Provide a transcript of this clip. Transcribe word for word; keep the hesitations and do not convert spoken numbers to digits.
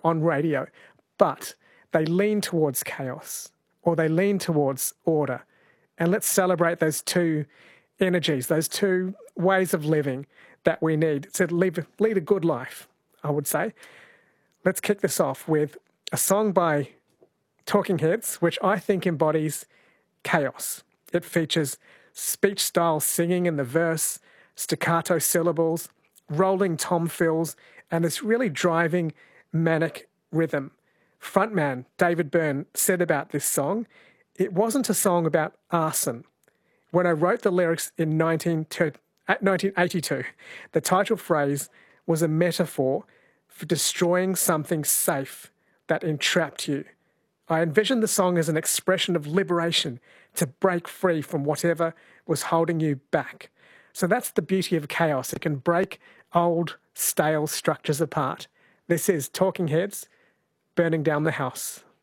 on radio, but they lean towards chaos or they lean towards order. And let's celebrate those two energies, those two ways of living that we need to lead, lead a good life, I would say. Let's kick this off with a song by Talking Heads, which I think embodies chaos. It features speech-style singing in the verse, staccato syllables, rolling tom fills, and this really driving manic rhythm. Frontman David Byrne said about this song, it wasn't a song about arson. When I wrote the lyrics in nineteen eighty-two, the title phrase was a metaphor for destroying something safe that entrapped you. I envisioned the song as an expression of liberation to break free from whatever was holding you back. So that's the beauty of chaos. It can break old, stale structures apart. This is Talking Heads, Burning Down the House.